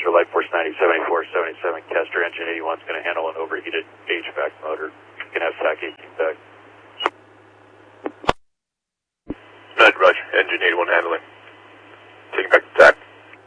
Roger, Light Force 90, 7477, Castor, engine 81 is going to handle an overheated HVAC motor. You can have SAC 18 back. Roger, engine 81 handling.